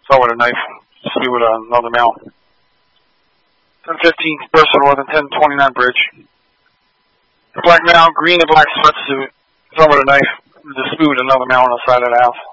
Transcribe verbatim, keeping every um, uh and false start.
Start with a knife. Dispute with another male. ten fifteen, person north and ten twenty-nine bridge. Black male, green and black sweatsuit. Start with a knife. Dispute with another male on the side of the house.